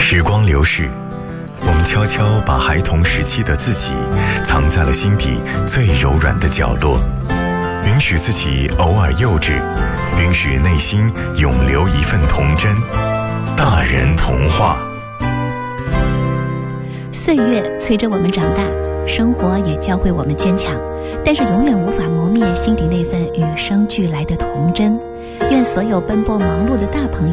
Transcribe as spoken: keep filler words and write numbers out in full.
时光流逝，我们悄悄把孩童时期的自己藏在了心底最柔软的角落，允许自己偶尔幼稚，允许内心永留一份童真。大人童话。 岁月催着我们长大，生活也教会我们坚强，但是永远无法磨灭心底那份与生俱来的童真。愿所有奔波忙碌的大朋友